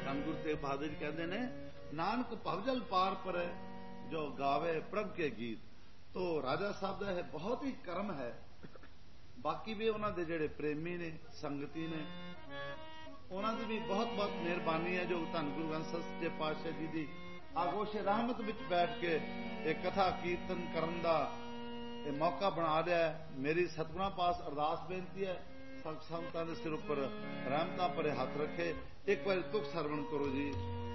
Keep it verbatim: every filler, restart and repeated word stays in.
ਧੰਨ ਗੁਰੂ ਤੇਗ ਬਹਾਦਰ ਜੀ ਕਹਿੰਦੇ ਨੇ ਨਾਨਕ ਭਵਜਲ ਪਾਰ ਪਰੈ ਜੋ ਗਾਵੇ ਪ੍ਰਭ ਕੇ ਗੀਤ। ਤੋ ਰਾਜਾ ਸਾਹਿਬ ਦਾ ਇਹ ਬਹੁਤ ਹੀ ਕਰਮ ਹੈ। ਬਾਕੀ ਵੀ ਉਹਨਾਂ ਦੇ ਜਿਹੜੇ ਪ੍ਰੇਮੀ ਨੇ, ਸੰਗਤੀ ਨੇ, ਉਹਨਾਂ ਦੀ ਵੀ ਬਹੁਤ ਬਹੁਤ ਮਿਹਰਬਾਨੀ ਹੈ ਜੋ ਧੰਨ ਗੁਰੂ ਗ੍ਰੰਥ ਸਾਹਿਬ ਸੱਚੇ ਪਾਤਸ਼ਾਹ ਜੀ ਦੀ ਆਗੋਸ਼ ਰਹਿਮਤ ਵਿੱਚ ਬੈਠ ਕੇ ਇਹ ਕਥਾ ਕੀਰਤਨ ਕਰਨ ਦਾ ਇਹ ਮੌਕਾ ਬਣਾ ਲਿਆ। ਮੇਰੀ ਸਤਿਗੁਰਾਂ ਪਾਸ ਅਰਦਾਸ ਬੇਨਤੀ ਹੈ ਸੰਗਤਾਂ ਦੇ ਸਿਰ ਉੱਪਰ ਰਹਿਮਤਾਂ ਭਰੇ ਹੱਥ ਰੱਖੇ। ਇੱਕ ਵਾਰੀ ਤੁਕ ਸਰਵਣ ਕਰੋ ਜੀ।